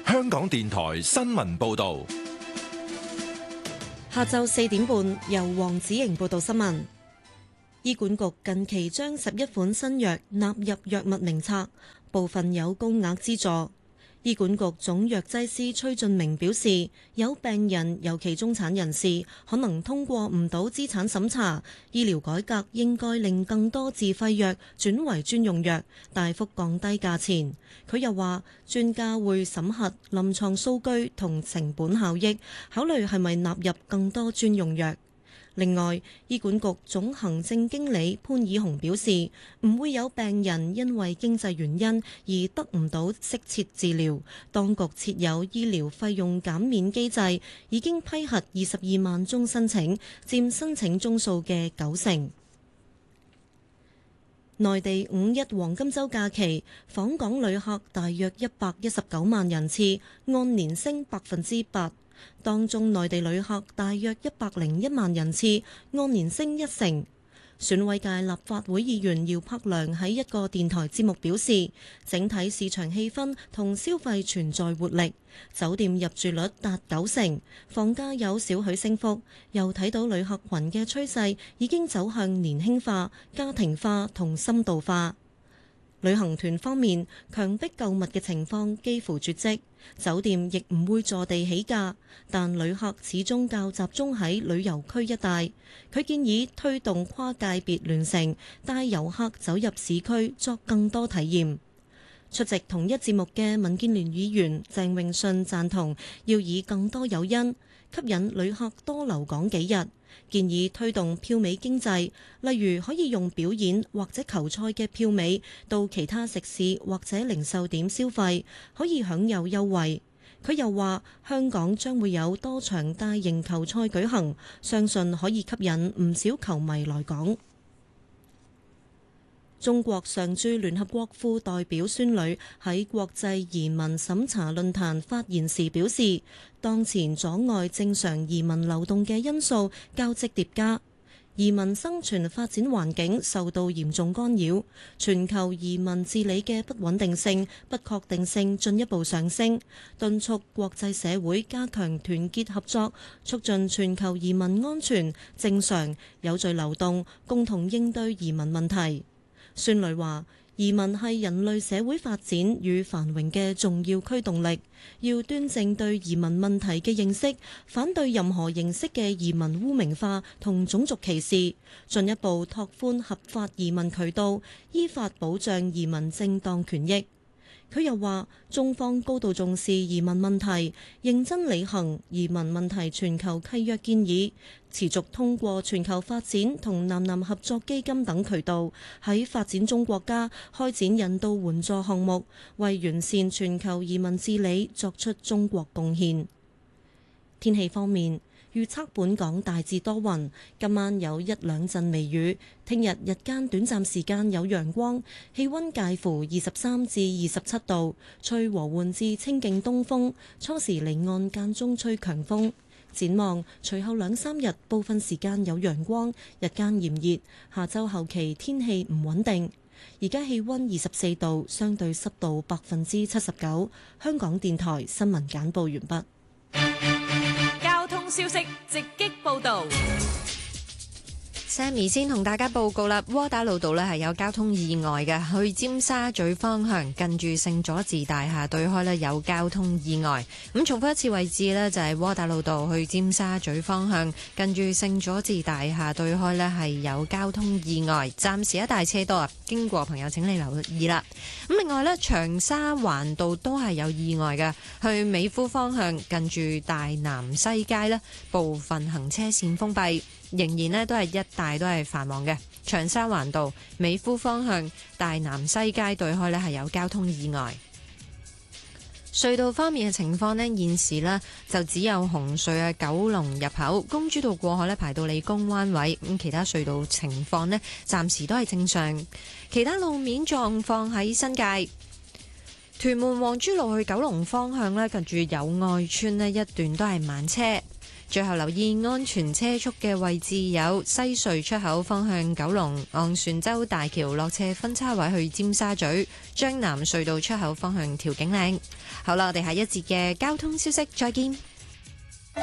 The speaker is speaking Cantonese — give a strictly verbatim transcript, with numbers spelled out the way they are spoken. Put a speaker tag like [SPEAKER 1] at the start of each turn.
[SPEAKER 1] 香港電台新聞報道。
[SPEAKER 2] 下晝四點半，由黃子瑩報道新聞。醫管局近期將十一款新藥納入藥物名冊，部分有高額資助。醫管局總藥劑師崔俊明表示，有病人，尤其中產人士，可能通過唔到資產審查。醫療改革應該令更多自費藥轉為專用藥，大幅降低價錢。佢又話，專家會審核臨床數據同成本效益，考慮係咪納入更多專用藥。另外，醫管局總行政經理潘以雄表示，唔會有病人因為經濟原因而得唔到適切治療。當局設有醫療費用減免機制，已經批核二十二萬宗申請，佔申請宗數嘅九成。內地五一黃金週假期，訪港旅客大約一百一十九萬人次，按年升百分之八。當中內地旅客大約一百零一萬人次，按年升一成。選委界立法會議員姚柏良喺一個電台節目表示，整體市場氣氛同消費存在活力，酒店入住率達九成，房價有少許升幅，又睇到旅客群嘅趨勢已經走向年輕化、家庭化同深度化。旅行團方面，強迫購物嘅情況幾乎絕跡，酒店亦唔會坐地起價，但旅客始終較集中喺旅遊區一帶。佢建議推動跨界別聯乘，帶遊客走入市區作更多體驗。出席同一節目嘅民建聯議員鄭泳舜贊同要以更多誘因吸引旅客多留港幾日。建議推動票尾經濟，例如可以用表演或者球賽嘅票尾到其他食肆或者零售點消費，可以享有優惠。佢又話，香港將會有多場大型球賽舉行，相信可以吸引唔少球迷來港。中國常駐聯合國副代表孫女喺國際移民審查論壇發言時表示，當前阻礙正常移民流動嘅因素交織疊加，移民生存發展環境受到嚴重干擾，全球移民治理嘅不穩定性、不確定性進一步上升，敦促國際社會加強團結合作，促進全球移民安全、正常、有序流動，共同應對移民問題。孫女話：移民係人類社會發展與繁榮嘅重要驅動力，要端正對移民問題嘅認識，反對任何形式嘅移民污名化同種族歧視，進一步拓寬合法移民渠道，依法保障移民正當權益。佢又話：中方高度重視移民問題，認真履行移民問題全球契約建議，持續通過全球發展同南南合作基金等渠道，喺發展中國家開展引導援助項目，為完善全球移民治理作出中國貢獻。天氣方面，預測本港大致多雲，今晚有一兩陣微雨。聽日日間短暫時間有陽光，氣溫介乎二十三至二十七度，吹和緩至清勁東風，初時離岸間中吹強風。展望隨後兩三日部分時間有陽光，日間炎熱，下週後期天氣唔穩定。而家氣溫二十四度，相對濕度百分之七十九。香港電台新聞簡報完畢。
[SPEAKER 3] 交通消息直擊報道。
[SPEAKER 4] Sammy 先同大家報告啦，窩打老道呢係有交通意外嘅，去尖沙咀方向近住聖佐治大廈對開呢有交通意外。咁重複一次位置呢，就係窩打老道去尖沙咀方向近住聖佐治大廈對開呢係有交通意外，暫時一大車多啊，經過朋友請你留意啦。咁另外呢，長沙灣道都係有意外嘅，去美孚方向近住大南西街呢部分行車線封閉。仍然呢都係一帶都係繁忙嘅，長沙灣道美孚方向大南西街對開呢係有交通意外。隧道方面嘅情況呢，現時呢就只有紅隧嘅九龍入口公主道過海呢排到理工灣位，咁其他隧道情況呢暫時都係正常。其他路面狀況喺新界屯門皇珠路去九龍方向呢，近住友愛邨呢一段都係慢車。 最後留意安全車速嘅位置有西隧出口方向九龍、昂船洲大橋落斜分叉位去尖沙咀、將南隧道出口方向調景嶺。好啦，我哋下一節嘅交通消息再見。